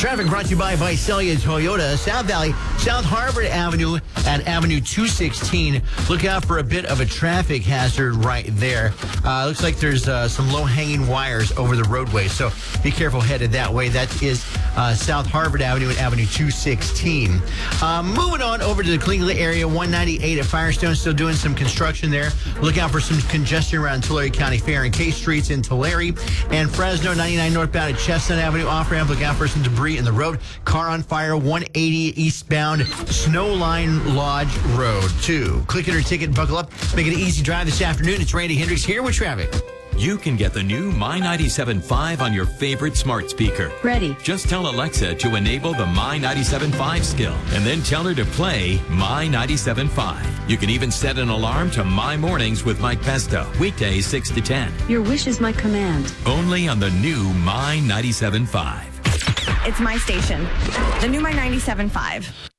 Traffic brought to you by Visalia Toyota, South Valley, South Harvard Avenue at Avenue 216. Look out for a bit of a traffic hazard right there. Looks like there's some low-hanging wires over the roadway, so be careful headed that way. That is South Harvard Avenue and Avenue 216. Moving on over to the Cleveland area, 198 at Firestone, still doing some construction there. Look out for some congestion around Tulare County Fair and K Streets in Tulare. And Fresno, 99 northbound at Chestnut Avenue, off-ramp. Look out for some debris in the road. Car on fire, 180 eastbound Snowline Lodge Road 2. Click it or ticket, buckle up. Make it an easy drive this afternoon. It's Randy Hendricks here with traffic. You can get the new My 97.5 on your favorite smart speaker. Ready. Just tell Alexa to enable the My 97.5 skill and then tell her to play My 97.5. You can even set an alarm to My Mornings with Mike Pesto, weekdays 6 to 10. Your wish is my command. Only on the new My 97.5. It's my station. The new My 97.5.